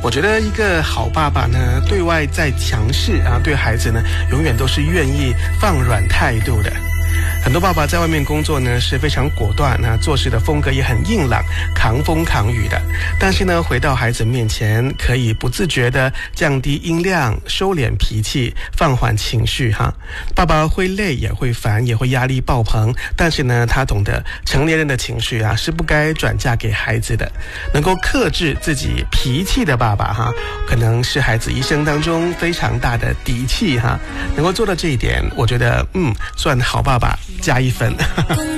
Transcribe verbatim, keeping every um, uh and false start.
我觉得一个好爸爸呢，对外再强势啊，对孩子呢，永远都是愿意放软态度的。很多爸爸在外面工作呢是非常果断啊，做事的风格也很硬朗，扛风扛雨的。但是呢，回到孩子面前，可以不自觉地降低音量，收敛脾气，放缓情绪哈。爸爸会累，也会烦，也会压力爆棚，但是呢，他懂得成年人的情绪啊是不该转嫁给孩子的。能够克制自己脾气的爸爸哈，可能是孩子一生当中非常大的底气哈。能够做到这一点，我觉得嗯，算好爸爸加一分。